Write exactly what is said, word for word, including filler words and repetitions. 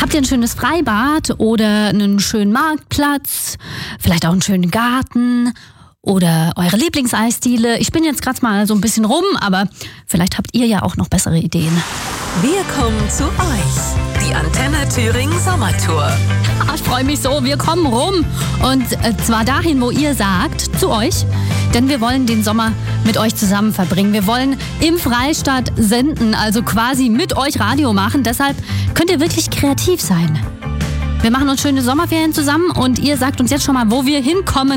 Habt ihr ein schönes Freibad oder einen schönen Marktplatz? Vielleicht auch einen schönen Garten? Oder eure Lieblingseisdiele? Ich bin jetzt gerade mal so ein bisschen rum, aber vielleicht habt ihr ja auch noch bessere Ideen. Wir kommen zu euch. Die Antenne Thüringen Sommertour. Ich freue mich so, wir kommen rum. Und zwar dahin, wo ihr sagt, zu euch. Denn wir wollen den Sommer mit euch zusammen verbringen. Wir wollen im Freistaat senden, also quasi mit euch Radio machen. Deshalb könnt ihr wirklich kreativ sein. Wir machen uns schöne Sommerferien zusammen und ihr sagt uns jetzt schon mal, wo wir hinkommen